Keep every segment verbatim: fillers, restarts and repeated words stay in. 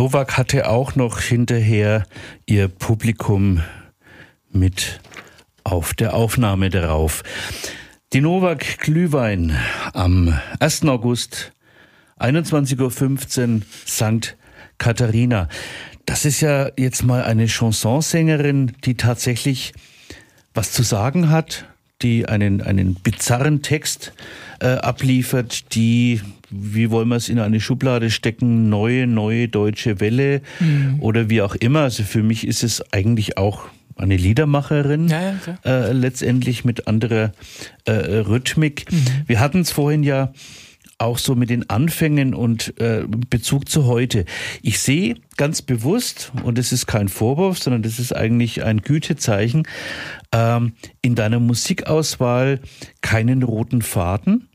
Novak hatte auch noch hinterher ihr Publikum mit auf der Aufnahme darauf. Die Novak Glühwein am ersten August, einundzwanzig Uhr fünfzehn, Sankt Katharina. Das ist ja jetzt mal eine Chansonsängerin, die tatsächlich was zu sagen hat, die einen, einen bizarren Text äh, abliefert, die, wie wollen wir es in eine Schublade stecken, neue, neue deutsche Welle mhm. oder wie auch immer. Also für mich ist es eigentlich auch eine Liedermacherin, ja, ja, äh, letztendlich mit anderer äh, Rhythmik. Mhm. Wir hatten es vorhin ja auch so mit den Anfängen und äh, Bezug zu heute. Ich sehe ganz bewusst, und das ist kein Vorwurf, sondern das ist eigentlich ein Gütezeichen, ähm, in deiner Musikauswahl keinen roten Faden.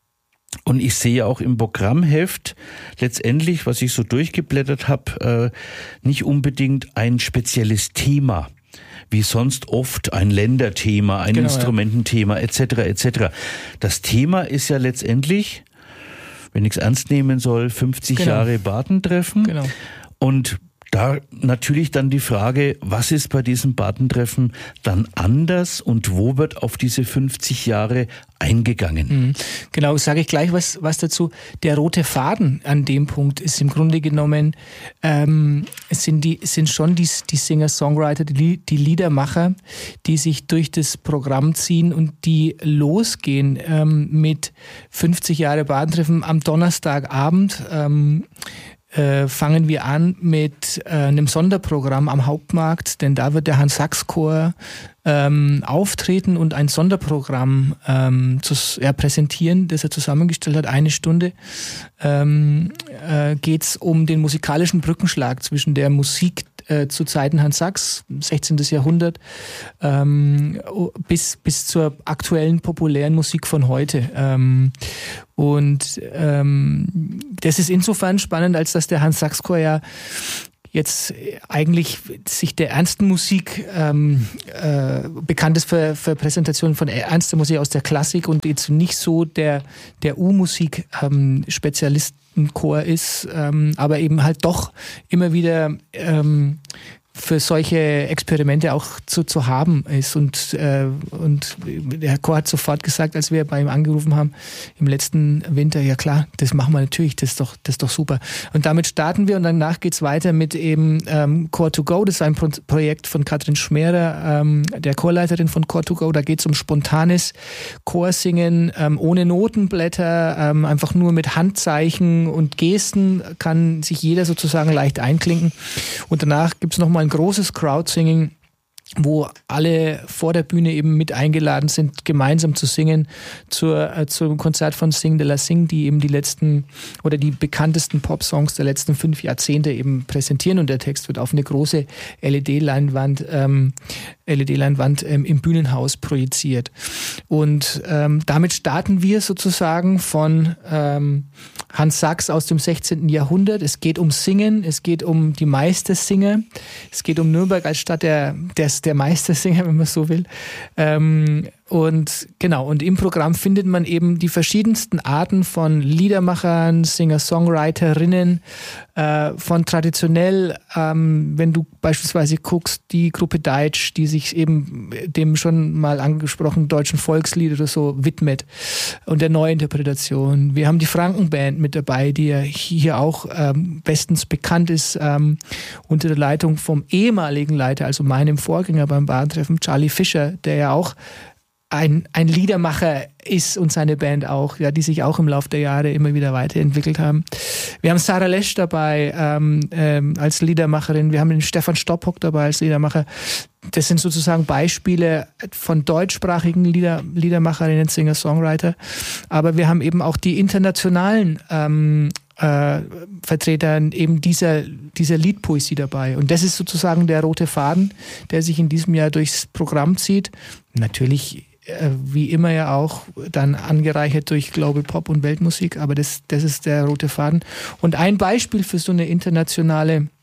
Und ich sehe auch im Programmheft letztendlich, was ich so durchgeblättert habe, äh, nicht unbedingt ein spezielles Thema, wie sonst oft ein Länderthema, ein genau, Instrumententhema ja. et cetera et cetera. Das Thema ist ja letztendlich, wenn ich es ernst nehmen soll, fünfzig genau. Jahre Badentreffen. Genau. Und da natürlich dann die Frage, was ist bei diesem Badentreffen dann anders und wo wird auf diese fünfzig Jahre eingegangen? Mhm. Genau, sage ich gleich was, was dazu. Der rote Faden an dem Punkt ist im Grunde genommen, ähm, es sind, die, es sind schon die, die Singer-Songwriter, die, die Liedermacher, die sich durch das Programm ziehen und die losgehen ähm, mit fünfzig Jahre Badentreffen am Donnerstagabend. Ähm, Äh, fangen wir an mit äh, einem Sonderprogramm am Hauptmarkt, denn da wird der Hans-Sachs-Chor ähm, auftreten und ein Sonderprogramm ähm, zu, ja, präsentieren, das er zusammengestellt hat. Eine Stunde ähm, äh, geht es um den musikalischen Brückenschlag zwischen der Musik äh, zu Zeiten Hans Sachs, sechzehnten. Jahrhundert, ähm, bis, bis zur aktuellen populären Musik von heute. Ähm, und ähm, das ist insofern spannend, als dass der Hans-Sachs-Chor ja jetzt eigentlich sich der ernsten Musik ähm, äh, bekannt ist für, für Präsentationen von ernster Musik aus der Klassik und jetzt nicht so der, der U-Musik ähm, Spezialistenchor ist, ähm, aber eben halt doch immer wieder ähm, für solche Experimente auch zu, zu haben ist. Und, äh, und der Herr Chor hat sofort gesagt, als wir bei ihm angerufen haben, im letzten Winter, ja klar, das machen wir natürlich, das ist doch, das ist doch super. Und damit starten wir und danach geht's weiter mit eben ähm, Chor to Go, das ist ein Pro- Projekt von Katrin Schmerer, ähm, der Chorleiterin von Chor to Go. Da geht's um spontanes Chorsingen, ähm, ohne Notenblätter, ähm, einfach nur mit Handzeichen und Gesten kann sich jeder sozusagen leicht einklinken. Und danach gibt's nochmal ein großes Crowdsinging, wo alle vor der Bühne eben mit eingeladen sind, gemeinsam zu singen zur, äh, zum Konzert von Sing de la Sing, die eben die letzten oder die bekanntesten Pop-Songs der letzten fünf Jahrzehnte eben präsentieren und der Text wird auf eine große L E D-Leinwand ähm, L E D-Leinwand ähm, im Bühnenhaus projiziert. Und ähm, damit starten wir sozusagen von ähm, Hans Sachs aus dem sechzehnten. Jahrhundert. Es geht um Singen, es geht um die Meistersinger, es geht um Nürnberg als Stadt der, der, der Meistersinger, wenn man so will. Ähm, Und genau, und im Programm findet man eben die verschiedensten Arten von Liedermachern, Singer-Songwriterinnen, äh, von traditionell, ähm, wenn du beispielsweise guckst, die Gruppe Deutsch, die sich eben dem schon mal angesprochenen deutschen Volkslied oder so widmet und der Neuinterpretation. Wir haben die Frankenband mit dabei, die ja hier auch ähm, bestens bekannt ist, ähm, unter der Leitung vom ehemaligen Leiter, also meinem Vorgänger beim Badentreffen, Charlie Fischer, der ja auch ein, ein Liedermacher ist und seine Band auch, ja, die sich auch im Laufe der Jahre immer wieder weiterentwickelt haben. Wir haben Sarah Lesch dabei ähm, ähm, als Liedermacherin, wir haben den Stefan Stoppock dabei als Liedermacher. Das sind sozusagen Beispiele von deutschsprachigen Lieder, Liedermacherinnen, Singer, Songwriter. Aber wir haben eben auch die internationalen ähm, äh, Vertreter eben dieser, dieser Liedpoesie dabei. Und das ist sozusagen der rote Faden, der sich in diesem Jahr durchs Programm zieht. Natürlich wie immer ja auch dann angereichert durch Global Pop und Weltmusik, aber das, das ist der rote Faden. Und ein Beispiel für so eine internationale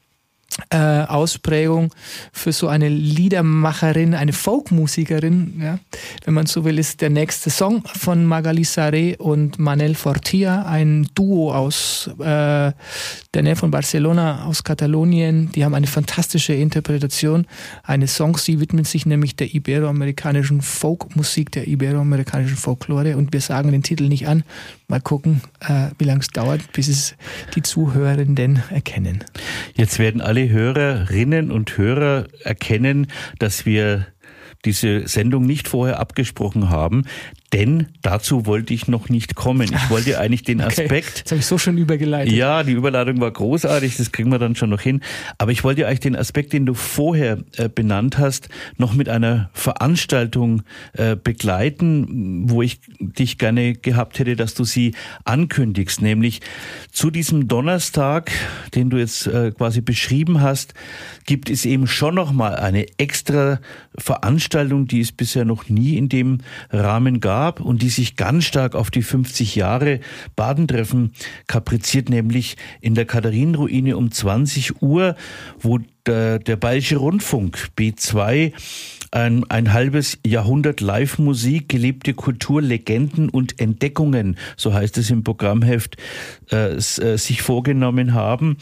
Äh, Ausprägung für so eine Liedermacherin, eine Folkmusikerin, ja, wenn man so will, ist der nächste Song von Magali Saré und Manel Fortia, ein Duo aus äh, der Nähe von Barcelona, aus Katalonien. Die haben eine fantastische Interpretation eines Songs. Sie widmen sich nämlich der iberoamerikanischen Folkmusik, der iberoamerikanischen Folklore, und wir sagen den Titel nicht an. Mal gucken, äh, wie lange es dauert, bis es die Zuhörenden erkennen. Jetzt werden alle Hörerinnen und Hörer erkennen, dass wir diese Sendung nicht vorher abgesprochen haben, denn dazu wollte ich noch nicht kommen. Ich wollte eigentlich den okay. Aspekt... Das habe ich so schon übergeleitet. Ja, die Überleitung war großartig, das kriegen wir dann schon noch hin. Aber ich wollte eigentlich den Aspekt, den du vorher äh, benannt hast, noch mit einer Veranstaltung äh, begleiten, wo ich dich gerne gehabt hätte, dass du sie ankündigst. Nämlich zu diesem Donnerstag, den du jetzt äh, quasi beschrieben hast, gibt es eben schon noch mal eine extra Veranstaltung, die es bisher noch nie in dem Rahmen gab und die sich ganz stark auf die fünfzig Jahre Badentreffen kapriziert, nämlich in der Katharinenruine um zwanzig Uhr, wo der, der Bayerische Rundfunk B zwei ein, ein halbes Jahrhundert Live-Musik, gelebte Kultur, Legenden und Entdeckungen, so heißt es im Programmheft, äh, äh, sich vorgenommen haben.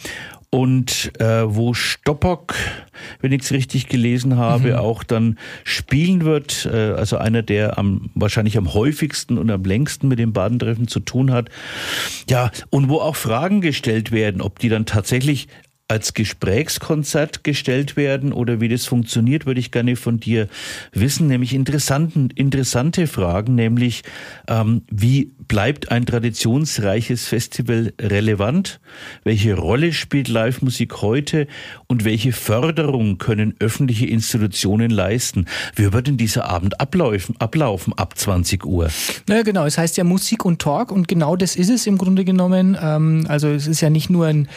Und äh, wo Stoppock, wenn ich es richtig gelesen habe, mhm. auch dann spielen wird, äh, also einer, der am wahrscheinlich am häufigsten und am längsten mit dem Badentreffen zu tun hat. Ja, und wo auch Fragen gestellt werden, ob die dann tatsächlich als Gesprächskonzert gestellt werden oder wie das funktioniert, würde ich gerne von dir wissen, nämlich interessanten, interessante Fragen, nämlich ähm, wie bleibt ein traditionsreiches Festival relevant? Welche Rolle spielt Live-Musik heute und welche Förderung können öffentliche Institutionen leisten? Wie wird denn dieser Abend ablaufen, ablaufen ab zwanzig Uhr? Naja, genau, es heißt ja Musik und Talk und genau das ist es im Grunde genommen. Ähm, also es ist ja nicht nur ein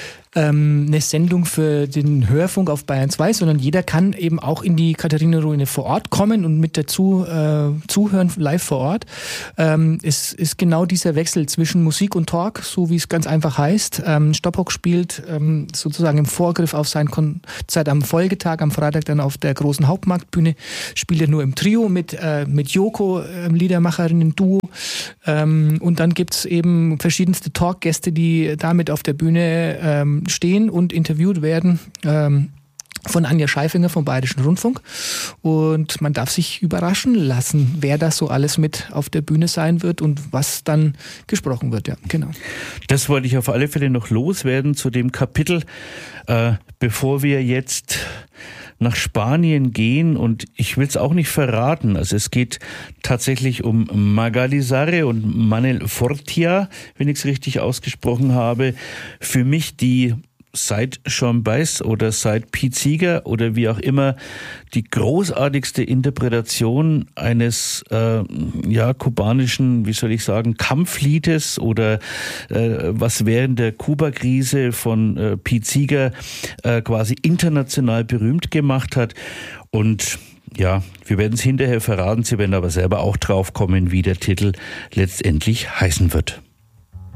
eine Sendung für den Hörfunk auf Bayern zwei, sondern jeder kann eben auch in die Katharinenruine vor Ort kommen und mit dazu äh, zuhören, live vor Ort. Ähm, es ist genau dieser Wechsel zwischen Musik und Talk, so wie es ganz einfach heißt. Ähm, Stoppock spielt ähm, sozusagen im Vorgriff auf sein Konzert am Folgetag, am Freitag dann auf der großen Hauptmarktbühne, spielt er nur im Trio mit, äh, mit Joko, äh, Liedermacherinnen-Duo. Ähm, und dann gibt's eben verschiedenste Talkgäste, die damit auf der Bühne ähm, stehen und interviewt werden ähm, von Anja Scheifinger vom Bayerischen Rundfunk. Und man darf sich überraschen lassen, wer da so alles mit auf der Bühne sein wird und was dann gesprochen wird. Ja, genau. Das wollte ich auf alle Fälle noch loswerden zu dem Kapitel, äh, bevor wir jetzt nach Spanien gehen, und ich will es auch nicht verraten. Also es geht tatsächlich um Magali Saré und Manel Fortia, wenn ich es richtig ausgesprochen habe. Für mich die seit Sean Baez oder seit Pete Seeger oder wie auch immer die großartigste Interpretation eines äh, ja kubanischen, wie soll ich sagen, Kampfliedes oder äh, was während der Kuba-Krise von äh, Pete Seeger äh, quasi international berühmt gemacht hat. Und ja, wir werden es hinterher verraten, Sie werden aber selber auch drauf kommen, wie der Titel letztendlich heißen wird.